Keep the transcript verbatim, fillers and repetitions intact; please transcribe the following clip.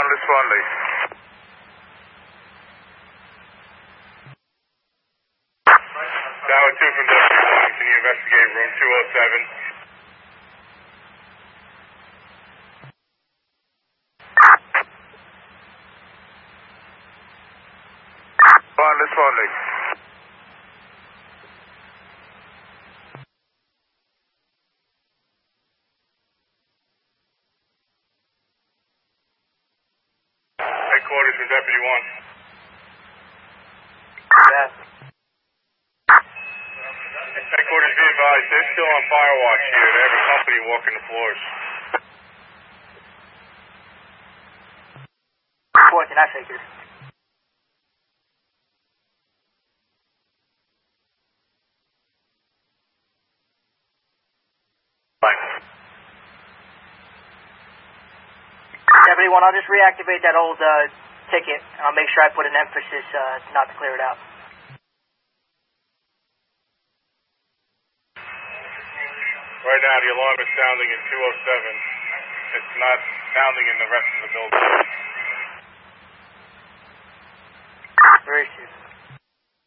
Boundless Swanley. Tower two from Delta one, can you investigate room two oh seven? Boundless Swanley. Headquarters from Deputy one. Yeah. Headquarters, be advised, they're still on fire watch here. They have a company walking the floors. Fourteen, I figured. Fine. Deputy one, I'll just reactivate that old uh, ticket, and I'll make sure I put an emphasis uh, not to clear it out. Right now, the alarm is sounding in two oh seven. It's not sounding in the rest of the building. Very soon.